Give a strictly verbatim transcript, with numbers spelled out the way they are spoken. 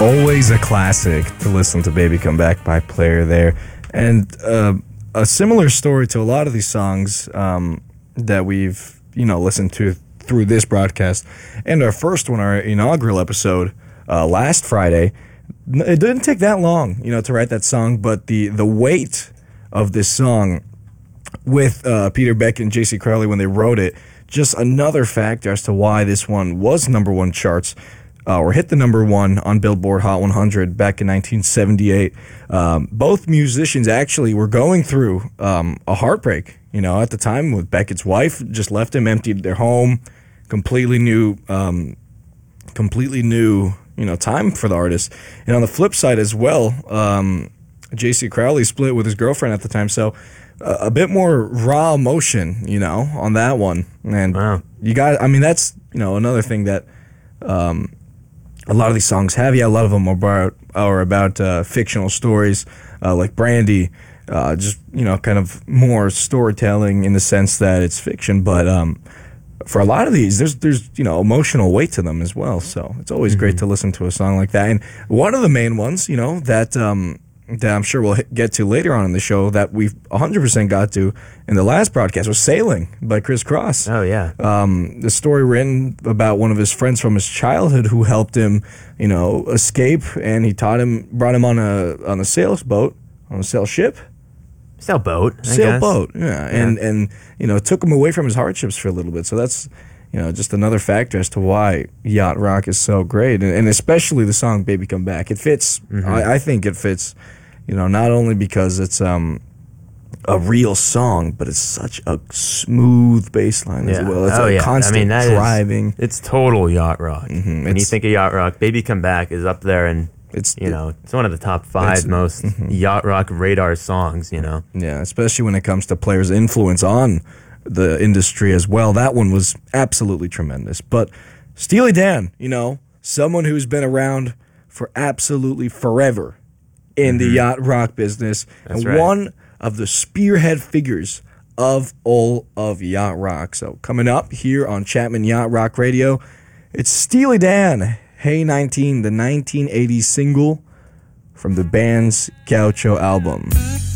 Always a classic to listen to Baby Come Back by Player there. And uh, a similar story to a lot of these songs um, that we've, you know, listened to through this broadcast. And our first one, our inaugural episode uh, last Friday, it didn't take that long, you know, to write that song, but the, the weight of this song with uh, Peter Beck and J C Crowley when they wrote it, just another factor as to why this one was number one charts. Uh, or hit the number one on Billboard Hot one hundred back in nineteen seventy-eight. Um, both musicians actually were going through um, a heartbreak, you know, at the time with Beckett's wife just left him, emptied their home, completely new, um, completely new, you know, time for the artist. And on the flip side as well, um, J C Crowley split with his girlfriend at the time, so uh, a bit more raw emotion, you know, on that one. And wow. you got, I mean, that's, you know, another thing that, um, a lot of these songs have, yeah, a lot of them are about, are about uh, fictional stories, uh, like Brandy, uh, just, you know, kind of more storytelling in the sense that it's fiction. But um, for a lot of these, there's, there's you know, emotional weight to them as well. So it's always mm-hmm. great to listen to a song like that. And one of the main ones, you know, that um, that I'm sure we'll get to later on in the show that we've one hundred percent got to in the last broadcast was Sailing by Chris Cross. Oh, yeah. Um, the story written about one of his friends from his childhood who helped him, you know, escape, and he taught him, brought him on a on a sailboat, on a sail ship. Sailboat, I Sailboat, guess. yeah. And, yeah. and, you know, took him away from his hardships for a little bit. So that's, you know, just another factor as to why yacht rock is so great. And, and especially the song Baby Come Back. It fits, mm-hmm. I, I think it fits, you know, not only because it's um, a real song, but it's such a smooth bass line yeah. as well. It's oh, a yeah. constant I mean, that driving. Is, it's total yacht rock. Mm-hmm. When you think of yacht rock, Baby Come Back is up there, and it's you know it's one of the top five most mm-hmm. yacht rock radar songs. You know, yeah, especially when it comes to Player's influence on the industry as well. That one was absolutely tremendous. But Steely Dan, you know, someone who's been around for absolutely forever in mm-hmm. the yacht rock business, That's and right. one of the spearhead figures of all of yacht rock. So coming up here on Chapman Yacht Rock Radio, it's Steely Dan, Hey nineteen, the nineteen eighty single from the band's Gaucho album.